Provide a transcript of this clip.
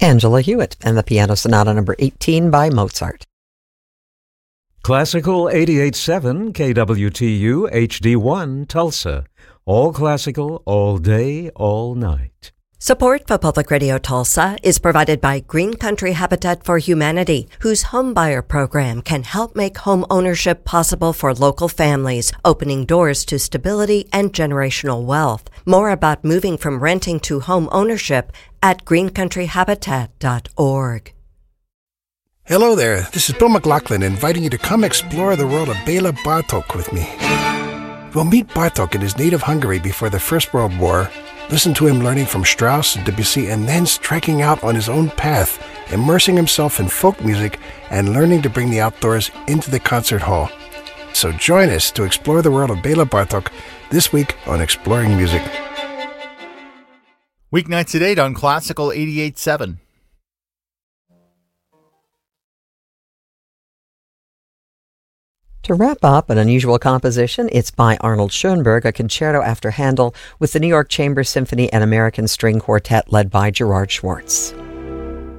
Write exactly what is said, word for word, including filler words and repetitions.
Angela Hewitt and the Piano Sonata number eighteen by Mozart. Classical eighty-eight point seven K W T U H D one Tulsa. All classical, all day, all night. Support for Public Radio Tulsa is provided by Green Country Habitat for Humanity, whose homebuyer program can help make home ownership possible for local families, opening doors to stability and generational wealth. More about moving from renting to home ownership at green country habitat dot org. Hello there, this is Bill McLaughlin inviting you to come explore the world of Bela Bartok with me. We'll meet Bartok in his native Hungary before the First World War, listen to him learning from Strauss and Debussy, and then striking out on his own path, immersing himself in folk music and learning to bring the outdoors into the concert hall. So join us to explore the world of Bela Bartok this week on Exploring Music. Weeknights at eight on Classical eighty-eight point seven. To wrap up an unusual composition, it's by Arnold Schoenberg, a concerto after Handel with the New York Chamber Symphony and American String Quartet led by Gerard Schwartz.